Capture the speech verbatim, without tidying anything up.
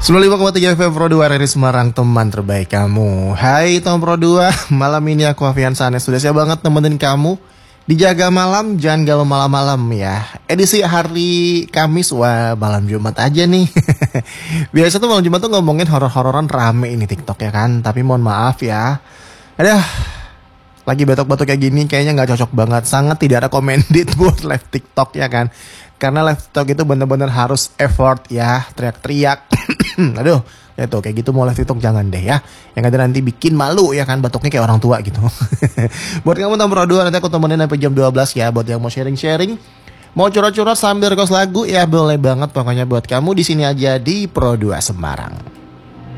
sembilan puluh lima koma tiga F M Pro dua R R I Semarang, teman terbaik kamu. Hai teman Pro dua, malam ini aku Afian Sanes sudah siap banget nemenin kamu dijaga malam, jangan galau malam-malam ya. Edisi hari Kamis, wah malam Jumat aja nih. Biasa tuh malam Jumat tuh ngomongin horor-hororan rame ini TikTok ya kan. Tapi mohon maaf ya, aduh, lagi batuk-batuk kayak gini kayaknya nggak cocok banget. Sangat tidak recommended buat live TikTok ya kan. Karena live TikTok itu bener-bener harus effort ya, teriak-teriak. Aduh, ya tuh kayak gitu mau live TikTok jangan deh ya. Yang ada nanti bikin malu ya kan, batuknya kayak orang tua gitu. Buat kamu nomor dua nanti aku temenin sampai jam dua belas ya. Buat yang mau sharing-sharing, mau curhat-curhat sambil request lagu ya boleh banget pokoknya buat kamu di sini aja di Pro dua Semarang.